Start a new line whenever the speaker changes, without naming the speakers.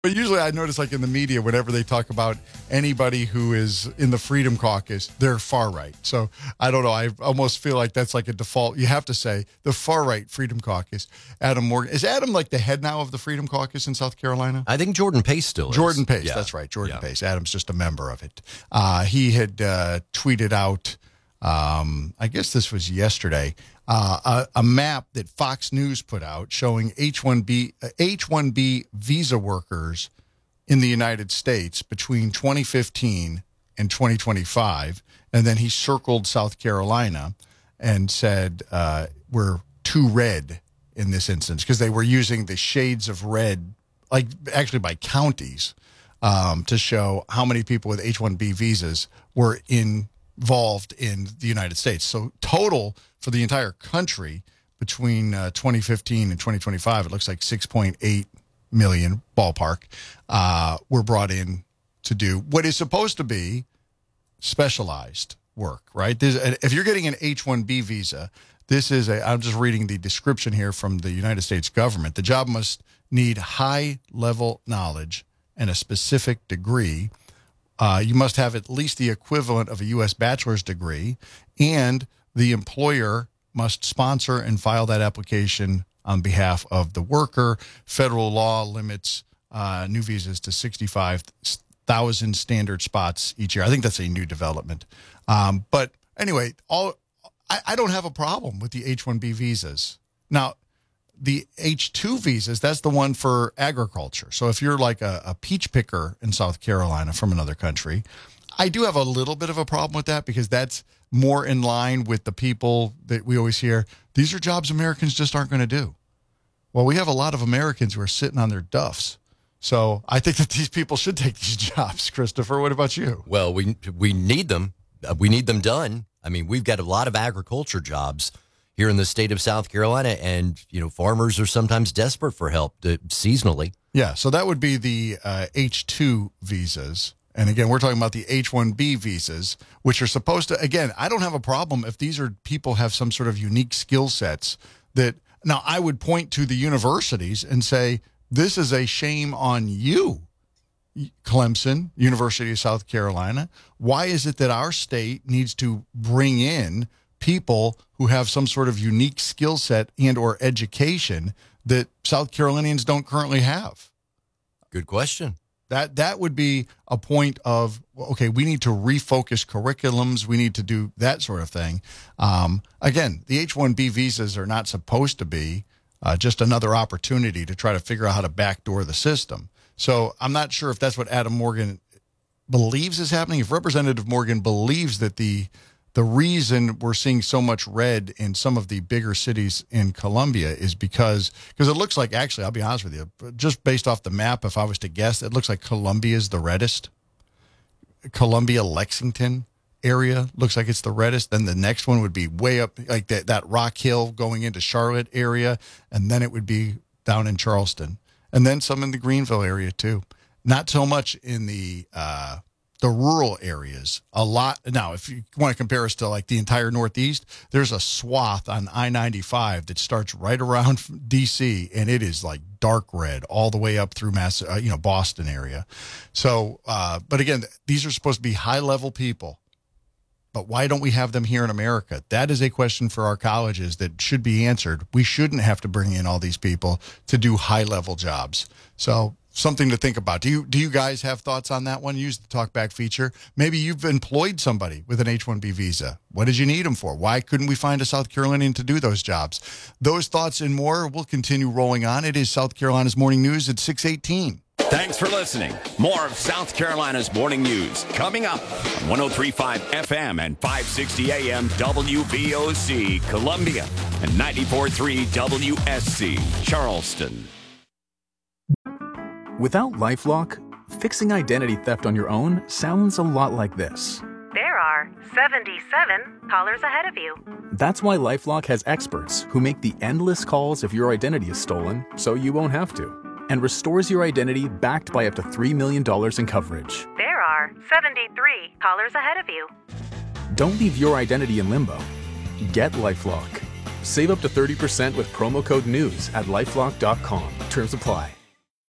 But usually I notice, like in the media, whenever they talk about anybody who is in the Freedom Caucus, they're far right. So I don't know. I almost feel like that's like a default. You have to say the far right Freedom Caucus. Adam Morgan. Is Adam like the head now of the Freedom Caucus in South Carolina?
I think Jordan Pace still is.
Jordan Pace.
Yeah.
That's right. Jordan Pace. Adam's just a member of it. He had tweeted out, I guess this was yesterday, a map that Fox News put out showing H-1B visa workers in the United States between 2015 and 2025. And then he circled South Carolina and said, we're too red in this instance, because they were using the shades of red, like actually by counties, to show how many people with H-1B visas were involved in the United States. So total for the entire country between 2015 and 2025, it looks like 6.8 million ballpark were brought in to do what is supposed to be specialized work, right? If you're getting an H-1B visa, I'm just reading the description here from the United States government. The job must need high-level knowledge and a specific degree. You must have at least the equivalent of a U.S. bachelor's degree, and the employer must sponsor and file that application on behalf of the worker. Federal law limits new visas to 65,000 standard spots each year. I think that's a new development. But anyway, I don't have a problem with the H-1B visas. Now, the H-2 visas, that's the one for agriculture. So if you're like a peach picker in South Carolina from another country, I do have a little bit of a problem with that, because that's more in line with the people that we always hear, these are jobs Americans just aren't going to do. Well, we have a lot of Americans who are sitting on their duffs. So I think that these people should take these jobs. Christopher, what about you?
Well, we need them. We need them done. I mean, we've got a lot of agriculture jobs here in the state of South Carolina, and, farmers are sometimes desperate for help seasonally. Yeah,
so that would be the H-2 visas. And again, we're talking about the H-1B visas, which are supposed to, again, I don't have a problem if these are people have some sort of unique skill sets that, now I would point to the universities and say, this is a shame on you, Clemson, University of South Carolina. Why is it that our state needs to bring in people who have some sort of unique skill set and or education that South Carolinians don't currently have?
Good question.
That would be a point of, okay, we need to refocus curriculums. We need to do that sort of thing. Again, the H-1B visas are not supposed to be just another opportunity to try to figure out how to backdoor the system. So I'm not sure if that's what Adam Morgan believes is happening. If Representative Morgan believes that the reason we're seeing so much red in some of the bigger cities in Columbia is because it looks like, actually, I'll be honest with you, just based off the map, if I was to guess, it looks like Columbia is the reddest. Columbia, Lexington area looks like it's the reddest. Then the next one would be way up, like that Rock Hill going into Charlotte area, and then it would be down in Charleston, and then some in the Greenville area too. Not so much in the rural areas. A lot. Now, if you want to compare us to like the entire Northeast, there's a swath on I-95 that starts right around D.C., and it is like dark red all the way up through Boston area. So, but again, these are supposed to be high-level people. But why don't we have them here in America? That is a question for our colleges that should be answered. We shouldn't have to bring in all these people to do high-level jobs. So something to think about. Do you guys have thoughts on that one? Use the talkback feature. Maybe you've employed somebody with an H-1B visa. What did you need them for? Why couldn't we find a South Carolinian to do those jobs? Those thoughts and more will continue rolling on. It is South Carolina's Morning News at 6:18.
Thanks for listening. More of South Carolina's Morning News coming up on 103.5 FM and 560 AM WVOC Columbia and 94.3 WSC Charleston.
Without LifeLock, fixing identity theft on your own sounds a lot like this.
There are 77 callers ahead of you.
That's why LifeLock has experts who make the endless calls if your identity is stolen, so you won't have to, and restores your identity backed by up to $3 million in coverage.
There are 73 callers ahead of you.
Don't leave your identity in limbo. Get LifeLock. Save up to 30% with promo code NEWS at LifeLock.com. Terms apply.